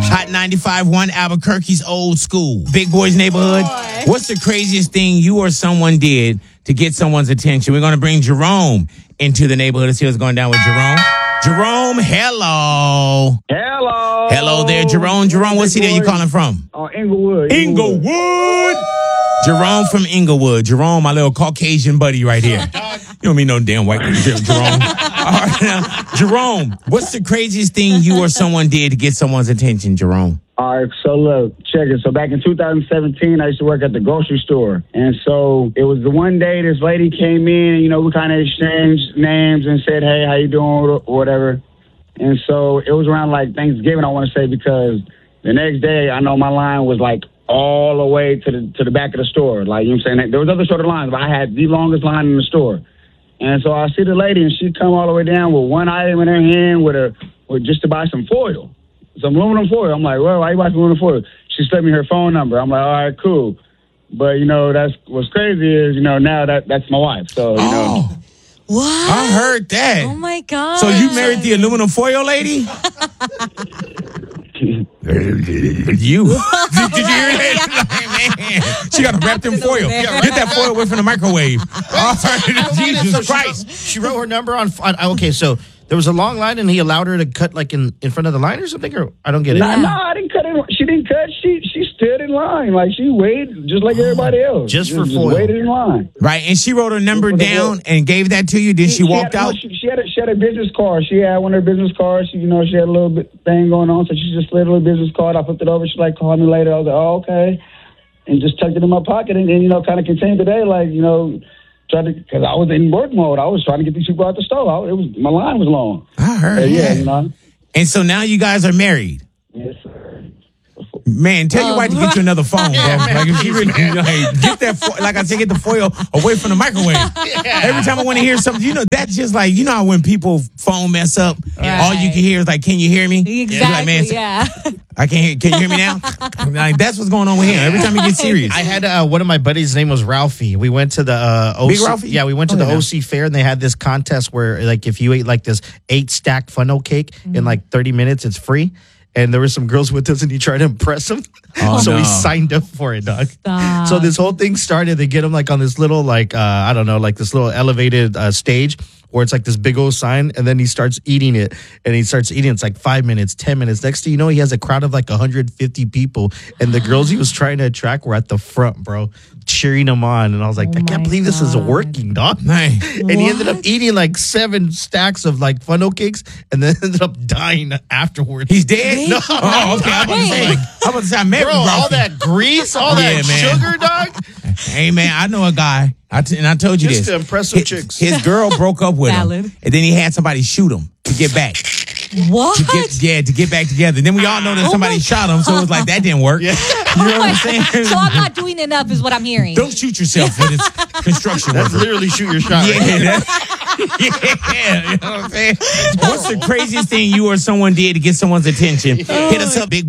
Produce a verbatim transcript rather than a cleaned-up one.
Hot ninety-five point one Albuquerque's old school. Big Boys Neighborhood. Boy. What's the craziest thing you or someone did to get someone's attention? We're going to bring Jerome into the neighborhood to see what's going down with Jerome. Jerome, hello. Hello. Hello there, Jerome. Jerome, what city are you calling from? Oh, Inglewood. Inglewood. Inglewood. Jerome from Inglewood. Jerome, my little Caucasian buddy right here. You don't mean no damn white Jerome. All right, now, Jerome, what's the craziest thing you or someone did to get someone's attention, Jerome? All right, so look, check it. So back in two thousand seventeen, I used to work at the grocery store. And so it was the one day this lady came in, and, you know, we kind of exchanged names and said, hey, how you doing, or whatever. And so it was around, like, Thanksgiving, I want to say, because the next day, I know my line was, like, all the way to the to the back of the store. Like, you know what I'm saying? There was other shorter lines, but I had the longest line in the store. And so I see the lady, and she come all the way down with one item in her hand with a with just to buy some foil, some aluminum foil. I'm like, well, why you buy some aluminum foil? She sent me her phone number. I'm like, all right, cool. But, you know, that's what's crazy is, you know, now that that's my wife. So, you know. Oh. What? I heard that. Oh, my God. So you married the aluminum foil lady? You did, did you hear that? Man, she got to wrap them foil. Get that foil away from the microwave. Oh, Jesus so Christ! She wrote, she wrote her number on, on. Okay, so there was a long line, and he allowed her to cut like in, in front of the line or something. Or I don't get it. No, nah, nah, I didn't cut it. She didn't cut. She she stood in line like she waited just like everybody else. Just, just for just foil. Waited in line. Right, and she wrote her number down and gave that to you. Then she, she walked she had, out. No, she, she had a she had a business card. She had one of her business cards. She, you know, she had a little bit thing going on, so she just slid her little business card. I flipped it over. She like called me later. I was like, oh, okay, and just tucked it in my pocket, and, and you know, kind of continued the day, like, you know. Tried to, because I was in work mode. I was trying to get these people out the store. I, it was my line was long. I heard. Uh, yeah, that. you know. And so now you guys are married. Yes, sir. Man, tell your wife to get you another phone, bro. Like if she really, like, get that, fo- like I said, get the foil away from the microwave. Yeah. Every time I want to hear something, you know, that's just like, you know how when people phone mess up, right. all you can hear is like, "Can you hear me?" Exactly. Like, man, yeah. I can't hear. Can you hear me now? Like that's what's going on with him. Every time he gets serious. I had uh, one of my buddies' his name was Ralphie. We went to the uh, O C. Big Ralphie? Yeah, we went to oh, the yeah. O C fair, and they had this contest where, like, if you ate like this eight stack funnel cake mm-hmm. in like thirty minutes, it's free. And there were some girls with us, and he tried to impress them. Oh, so no. we signed up for it, dog. Stop. So this whole thing started. They get him like on this little, like, uh, I don't know, like this little elevated uh, stage where it's like this big old sign. And then he starts eating it. And he starts eating. It's like five minutes, ten minutes. Next thing you know, he has a crowd of like one hundred fifty people. And the girls he was trying to attract were at the front, bro, cheering him on. And I was like, oh I can't believe God. this is working, dog. Nice. And he ended up eating like seven stacks of like funnel cakes and then ended up dying afterwards. He's dead? No. Oh, okay. I'm about to say, I'm about to say, I met Bro, all that grease, all yeah, that man. sugar, dog. Hey, man, I know a guy. I t- and I told you Just this. to impress some his, chicks. His girl broke up with Valid. him. And then he had somebody shoot him to get back. What? To get, yeah, to get back together. Then we all know that Oh somebody my shot him, so it was like, that didn't work. Yeah. You know what I'm saying? So I'm not doing enough is what I'm hearing. Don't shoot yourself with this construction That's worker. literally shoot your shot. Yeah, Right? that, yeah, you know what I'm saying? What's the craziest thing you or someone did to get someone's attention? Hit us up, Big